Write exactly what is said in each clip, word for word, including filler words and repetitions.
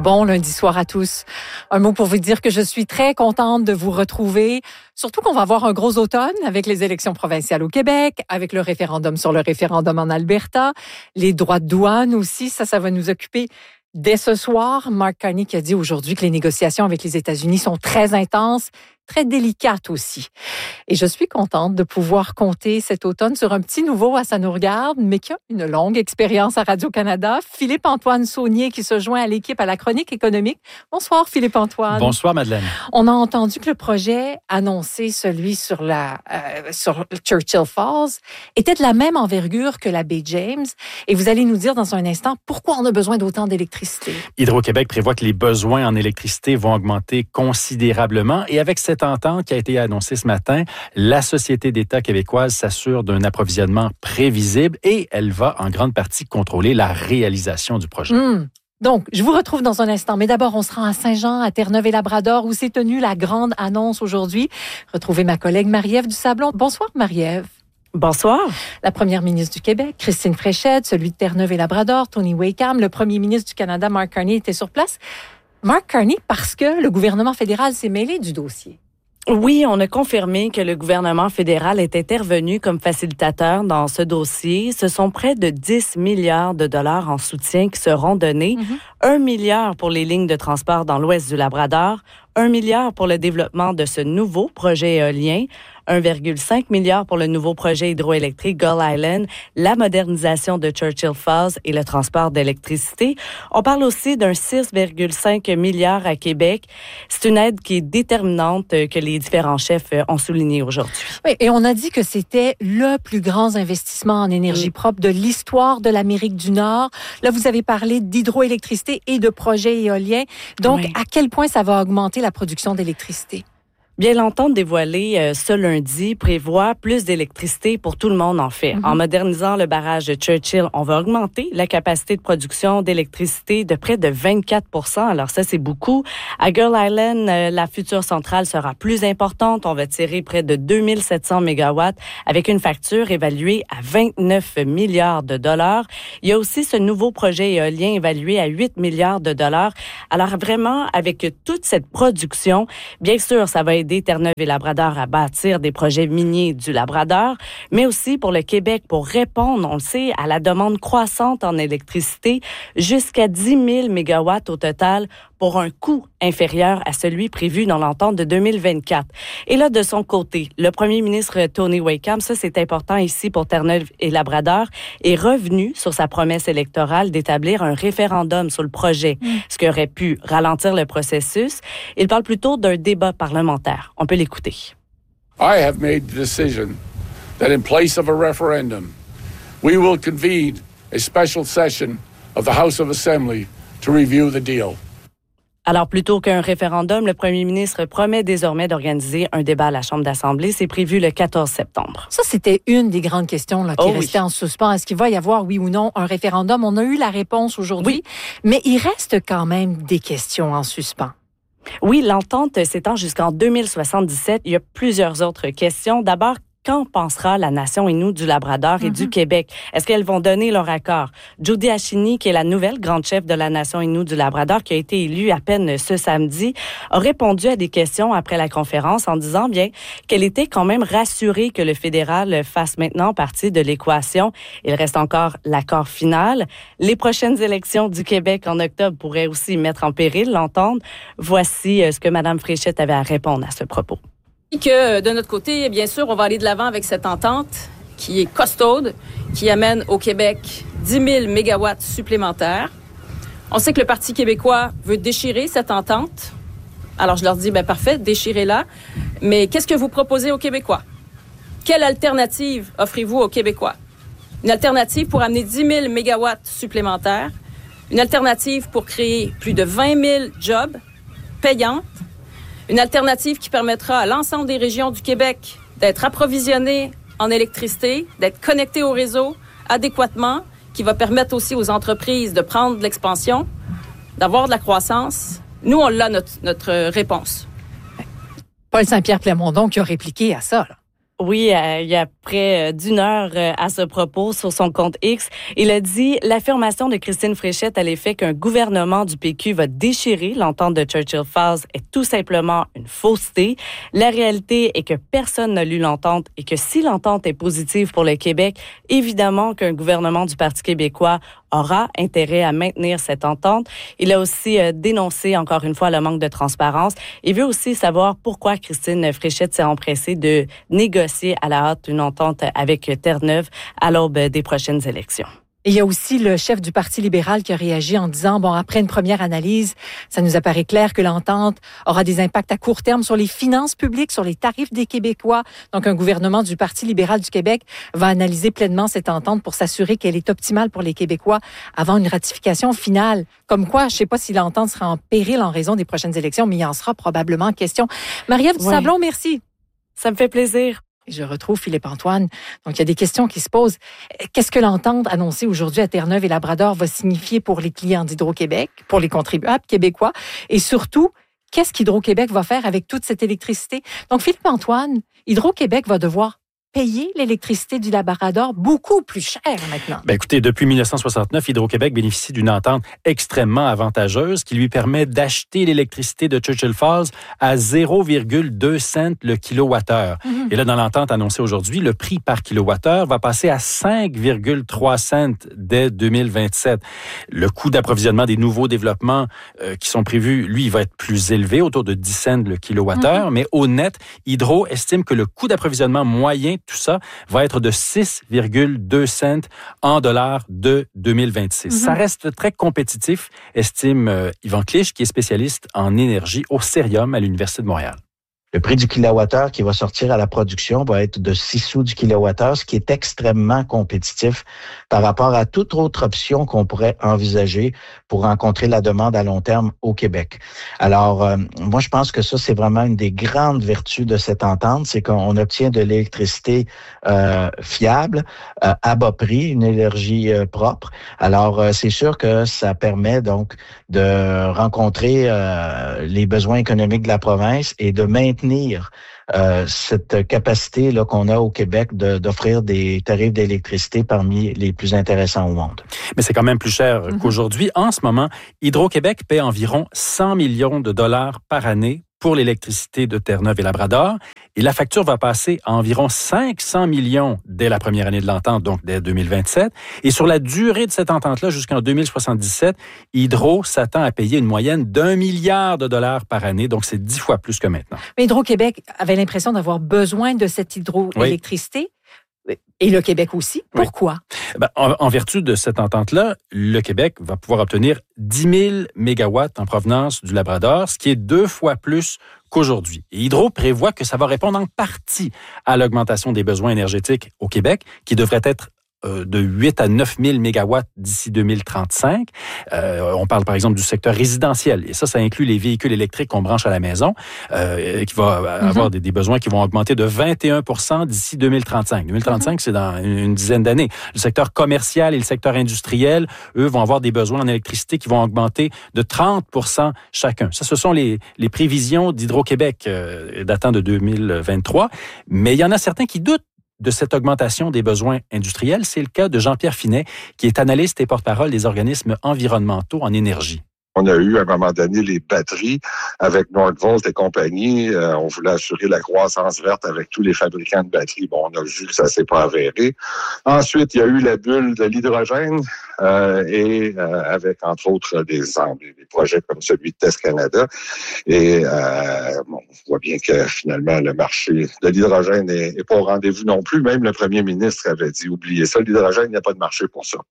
Bon lundi soir à tous. Un mot pour vous dire que je suis très contente de vous retrouver. Surtout qu'on va avoir un gros automne avec les élections provinciales au Québec, avec le référendum sur le référendum en Alberta, les droits de douane aussi, ça, ça va nous occuper dès ce soir. Mark Carney qui a dit aujourd'hui que les négociations avec les États-Unis sont très intenses, très délicates aussi. Et je suis contente de pouvoir compter cet automne sur un petit nouveau à Ça nous regarde, mais qui a une longue expérience à Radio-Canada, Philippe-Antoine Saunier qui se joint à l'équipe à la chronique économique. Bonsoir Philippe-Antoine. Bonsoir Madeleine. On a entendu que le projet annoncé, celui sur la euh, sur Churchill Falls, était de la même envergure que la baie James. Et vous allez nous dire dans un instant pourquoi on a besoin d'autant d'électricité. Hydro-Québec prévoit que les besoins en électricité vont augmenter considérablement. Et avec cette entente qui a été annoncée ce matin, la Société d'État québécoise s'assure d'un approvisionnement prévisible et elle va en grande partie contrôler la réalisation du projet. Mmh. Donc, je vous retrouve dans un instant. Mais d'abord, on se rend à Saint-Jean, à Terre-Neuve et Labrador, où s'est tenue la grande annonce aujourd'hui. Retrouvez ma collègue Marie-Ève Dusablon. Bonsoir, Marie-Ève. Bonsoir. La première ministre du Québec, Christine Fréchette, celui de Terre-Neuve et Labrador, Tony Wakeham, le premier ministre du Canada, Mark Carney, étaient sur place. Mark Carney, parce que le gouvernement fédéral s'est mêlé du dossier. Oui, on a confirmé que le gouvernement fédéral est intervenu comme facilitateur dans ce dossier. Ce sont près de dix milliards de dollars en soutien qui seront donnés. Mm-hmm. Un milliard pour les lignes de transport dans l'ouest du Labrador, un milliard pour le développement de ce nouveau projet éolien, un virgule cinq milliard pour le nouveau projet hydroélectrique Gull Island, la modernisation de Churchill Falls et le transport d'électricité. On parle aussi d'un six virgule cinq milliard à Québec. C'est une aide qui est déterminante que les différents chefs ont souligné aujourd'hui. Oui, et on a dit que c'était le plus grand investissement en énergie propre de l'histoire de l'Amérique du Nord. Là, vous avez parlé d'hydroélectricité et de projets éoliens. Donc, oui. À quel point ça va augmenter la production d'électricité? Bien, l'entente dévoilée euh, ce lundi prévoit plus d'électricité pour tout le monde, en fait. Mm-hmm. En modernisant le barrage de Churchill, on va augmenter la capacité de production d'électricité de près de vingt-quatre pour cent. Alors ça, c'est beaucoup. À Gull Island, euh, la future centrale sera plus importante. On va tirer près de deux mille sept cents mégawatts avec une facture évaluée à vingt-neuf milliards de dollars. Il y a aussi ce nouveau projet éolien évalué à huit milliards de dollars. Alors vraiment, avec toute cette production, bien sûr, ça va être aider Terre-Neuve et Labrador à bâtir des projets miniers du Labrador, mais aussi pour le Québec pour répondre, on le sait, à la demande croissante en électricité, jusqu'à dix mille mégawatts au total pour un coût inférieur à celui prévu dans l'entente de deux mille vingt-quatre. Et là, de son côté, le premier ministre Tony Wakeham, ça c'est important ici pour Terre-Neuve et Labrador, est revenu sur sa promesse électorale d'établir un référendum sur le projet, mmh. ce qui aurait pu ralentir le processus. Il parle plutôt d'un débat parlementaire. On peut l'écouter. I have made the decision that in place of a referendum, we will convene a special session of the House of Assembly to review the deal. Alors, plutôt qu'un référendum, le premier ministre promet désormais d'organiser un débat à la Chambre d'Assemblée. C'est prévu le quatorze septembre. Ça, c'était une des grandes questions là, qui oh, restait oui. en suspens. Est-ce qu'il va y avoir, oui ou non, un référendum? On a eu la réponse aujourd'hui, oui. mais il reste quand même des questions en suspens. Oui, l'entente s'étend jusqu'en deux mille soixante-dix-sept. Il y a plusieurs autres questions. D'abord, quand pensera la nation Innu du Labrador et mm-hmm. du Québec? Est-ce qu'elles vont donner leur accord? Judy Achini, qui est la nouvelle grande chef de la nation Innu du Labrador, qui a été élue à peine ce samedi, a répondu à des questions après la conférence en disant bien qu'elle était quand même rassurée que le fédéral fasse maintenant partie de l'équation. Il reste encore l'accord final. Les prochaines élections du Québec en octobre pourraient aussi mettre en péril l'entente. Voici ce que Mme Fréchette avait à répondre à ce propos. Que de notre côté, bien sûr, on va aller de l'avant avec cette entente qui est costaude, qui amène au Québec dix mille mégawatts supplémentaires. On sait que le Parti québécois veut déchirer cette entente. Alors, je leur dis, bien parfait, déchirez-la. Mais qu'est-ce que vous proposez aux Québécois? Quelle alternative offrez-vous aux Québécois? Une alternative pour amener dix mille mégawatts supplémentaires, une alternative pour créer plus de vingt mille jobs payants, une alternative qui permettra à l'ensemble des régions du Québec d'être approvisionnées en électricité, d'être connectées au réseau adéquatement, qui va permettre aussi aux entreprises de prendre de l'expansion, d'avoir de la croissance. Nous, on l'a, notre, notre réponse. Paul Saint-Pierre Plamondon qui a répliqué à ça, là. Oui, euh, il y a près d'une heure euh, à ce propos sur son compte X. Il a dit « L'affirmation de Christine Fréchette à l'effet qu'un gouvernement du P Q va déchirer l'entente de Churchill Falls est tout simplement une fausseté. La réalité est que personne n'a lu l'entente et que si l'entente est positive pour le Québec, évidemment qu'un gouvernement du Parti québécois aura intérêt à maintenir cette entente. » Il a aussi euh, dénoncé encore une fois le manque de transparence. Il veut aussi savoir pourquoi Christine Fréchette s'est empressée de négocier à la hâte une entente avec Terre-Neuve à l'aube des prochaines élections. Et il y a aussi le chef du Parti libéral qui a réagi en disant, bon, après une première analyse, ça nous apparaît clair que l'entente aura des impacts à court terme sur les finances publiques, sur les tarifs des Québécois. Donc, un gouvernement du Parti libéral du Québec va analyser pleinement cette entente pour s'assurer qu'elle est optimale pour les Québécois avant une ratification finale. Comme quoi, je ne sais pas si l'entente sera en péril en raison des prochaines élections, mais il en sera probablement question. Marie-Ève Oui. Dusablon, merci. Ça me fait plaisir. Je retrouve Philippe-Antoine. Donc, il y a des questions qui se posent. Qu'est-ce que l'entente annoncée aujourd'hui à Terre-Neuve et Labrador va signifier pour les clients d'Hydro-Québec, pour les contribuables québécois? Et surtout, qu'est-ce qu'Hydro-Québec va faire avec toute cette électricité? Donc, Philippe-Antoine, Hydro-Québec va devoir payer l'électricité du Labrador beaucoup plus cher maintenant. Ben écoutez, depuis dix-neuf cent soixante-neuf, Hydro-Québec bénéficie d'une entente extrêmement avantageuse qui lui permet d'acheter l'électricité de Churchill Falls à zéro virgule deux cents le kilowattheure. Mm-hmm. Et là, dans l'entente annoncée aujourd'hui, le prix par kilowattheure va passer à cinq virgule trois cents dès deux mille vingt-sept. Le coût d'approvisionnement des nouveaux développements euh, qui sont prévus, lui, il va être plus élevé, autour de dix cents le kilowattheure. Mm-hmm. Mais au net, Hydro estime que le coût d'approvisionnement moyen, tout ça, va être de six virgule deux cents en dollars de deux mille vingt-six. Mm-hmm. Ça reste très compétitif, estime euh, Yvan Clich, qui est spécialiste en énergie au Cerium à l'Université de Montréal. Le prix du kilowattheure qui va sortir à la production va être de six sous du kilowattheure, ce qui est extrêmement compétitif par rapport à toute autre option qu'on pourrait envisager pour rencontrer la demande à long terme au Québec. Alors, euh, moi, je pense que ça, c'est vraiment une des grandes vertus de cette entente, c'est qu'on obtient de l'électricité euh, fiable, euh, à bas prix, une énergie euh, propre. Alors, euh, c'est sûr que ça permet donc de rencontrer euh, les besoins économiques de la province et de maintenir Euh, cette capacité là qu'on a au Québec de, d'offrir des tarifs d'électricité parmi les plus intéressants au monde. Mais c'est quand même plus cher mm-hmm. qu'aujourd'hui. En ce moment, Hydro-Québec paie environ cent millions de dollars par année pour l'électricité de Terre-Neuve et Labrador. Et la facture va passer à environ cinq cents millions dès la première année de l'entente, donc dès deux mille vingt-sept. Et sur la durée de cette entente-là, jusqu'en deux mille soixante-dix-sept, Hydro s'attend à payer une moyenne d'un milliard de dollars par année. Donc, c'est dix fois plus que maintenant. Mais Hydro-Québec avait l'impression d'avoir besoin de cette hydroélectricité. Oui. Et le Québec aussi. Pourquoi? Oui. Ben, en, en vertu de cette entente-là, le Québec va pouvoir obtenir dix mille mégawatts en provenance du Labrador, ce qui est deux fois plus qu'aujourd'hui. Et Hydro prévoit que ça va répondre en partie à l'augmentation des besoins énergétiques au Québec, qui devrait être de huit à neuf mille mégawatts d'ici deux mille trente-cinq. Euh, on parle par exemple du secteur résidentiel. Et ça, ça inclut les véhicules électriques qu'on branche à la maison, euh, qui va mm-hmm. avoir des, des besoins qui vont augmenter de vingt et un pour cent d'ici deux mille trente-cinq. deux mille trente-cinq, mm-hmm. c'est dans une, une dizaine d'années. Le secteur commercial et le secteur industriel, eux, vont avoir des besoins en électricité qui vont augmenter de trente pour cent chacun. Ça, ce sont les, les prévisions d'Hydro-Québec euh, datant de deux mille vingt-trois. Mais il y en a certains qui doutent de cette augmentation des besoins industriels. C'est le cas de Jean-Pierre Finet, qui est analyste et porte-parole des organismes environnementaux en énergie. On a eu à un moment donné les batteries avec Nordvolt et compagnie. Euh, on voulait assurer la croissance verte avec tous les fabricants de batteries. Bon, on a vu que ça s'est pas avéré. Ensuite, il y a eu la bulle de l'hydrogène euh, et euh, avec entre autres des, des projets comme celui de Test Canada. Et euh, bon, on voit bien que finalement le marché de l'hydrogène est, est pas au rendez-vous non plus. Même le premier ministre avait dit oubliez ça, l'hydrogène, il n'y a pas de marché pour ça.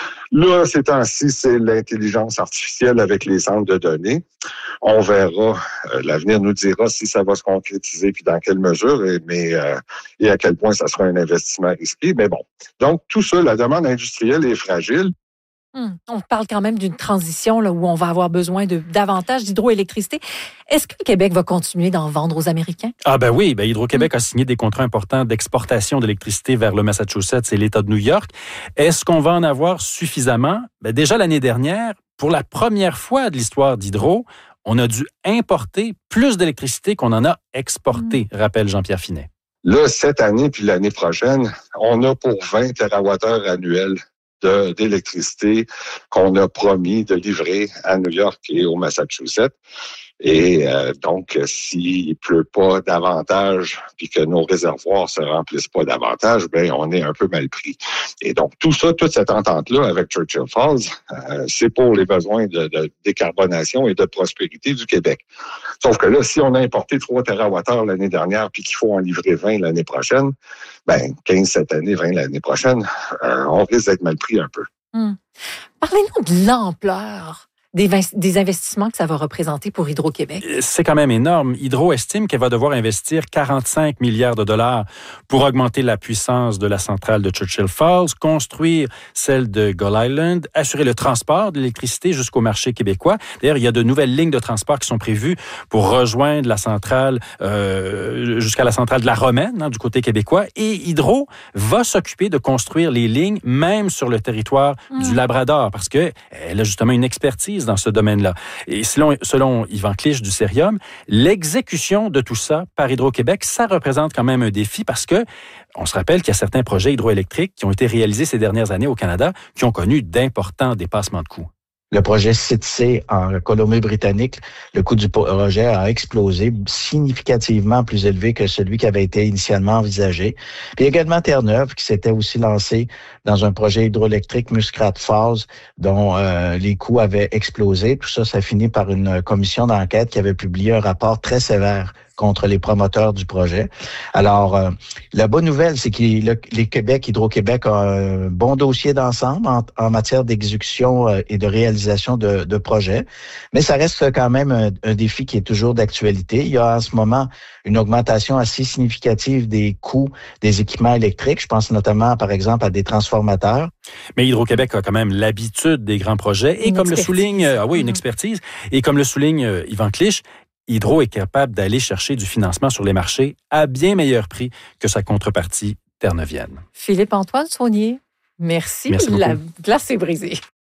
Là, ces temps-ci, c'est l'intelligence artificielle avec les centres de données. On verra, euh, l'avenir nous dira si ça va se concrétiser puis dans quelle mesure, et, mais, euh, et à quel point ça sera un investissement risqué. Mais bon, donc tout ça, la demande industrielle est fragile. Hum, on parle quand même d'une transition là, où on va avoir besoin de davantage d'hydroélectricité. Est-ce que le Québec va continuer d'en vendre aux Américains? Ah ben oui, ben Hydro-Québec hum. a signé des contrats importants d'exportation d'électricité vers le Massachusetts et l'État de New York. Est-ce qu'on va en avoir suffisamment? Ben déjà l'année dernière, pour la première fois de l'histoire d'Hydro, on a dû importer plus d'électricité qu'on en a exporté, hum. rappelle Jean-Pierre Finet. Là, cette année puis l'année prochaine, on a pour vingt térawattheures annuels de, d'électricité qu'on a promis de livrer à New York et au Massachusetts. Et euh, donc, s'il pleut pas davantage puis que nos réservoirs se remplissent pas davantage, ben on est un peu mal pris. Et donc, tout ça, toute cette entente-là avec Churchill Falls, euh, c'est pour les besoins de, de décarbonation et de prospérité du Québec. Sauf que là, si on a importé trois térawattheures l'année dernière puis qu'il faut en livrer vingt l'année prochaine, ben quinze cette année, vingt l'année prochaine, euh, on risque d'être mal pris un peu. Hum. Parlez-nous de l'ampleur Des, des investissements que ça va représenter pour Hydro-Québec. C'est quand même énorme. Hydro estime qu'elle va devoir investir quarante-cinq milliards de dollars pour augmenter la puissance de la centrale de Churchill Falls, construire celle de Gull Island, assurer le transport de l'électricité jusqu'au marché québécois. D'ailleurs, il y a de nouvelles lignes de transport qui sont prévues pour rejoindre la centrale euh, jusqu'à la centrale de la Romaine, hein, du côté québécois. Et Hydro va s'occuper de construire les lignes, même sur le territoire mmh. du Labrador, parce que elle a justement une expertise dans ce domaine-là. Et selon, selon Yvan Clich du Cerium, l'exécution de tout ça par Hydro-Québec, ça représente quand même un défi parce que on se rappelle qu'il y a certains projets hydroélectriques qui ont été réalisés ces dernières années au Canada qui ont connu d'importants dépassements de coûts. Le projet Site C en Colombie-Britannique, le coût du projet a explosé, significativement plus élevé que celui qui avait été initialement envisagé. Puis également Terre-Neuve, qui s'était aussi lancé dans un projet hydroélectrique Muskrat Falls, dont euh, les coûts avaient explosé. Tout ça, ça finit par une commission d'enquête qui avait publié un rapport très sévère contre les promoteurs du projet. Alors, euh, la bonne nouvelle, c'est que le, les Québec, Hydro-Québec a un bon dossier d'ensemble en, en matière d'exécution euh, et de réalisation de, de projets, mais ça reste quand même un, un défi qui est toujours d'actualité. Il y a en ce moment une augmentation assez significative des coûts des équipements électriques. Je pense notamment, par exemple, à des transformateurs. Mais Hydro-Québec a quand même l'habitude des grands projets et une comme expertise. le souligne, ah oui, une mmh. expertise, et comme le souligne euh, Yvan Clich, Hydro est capable d'aller chercher du financement sur les marchés à bien meilleur prix que sa contrepartie terre-neuvienne. Philippe-Antoine Saunier, merci. Merci beaucoup. La glace est brisée.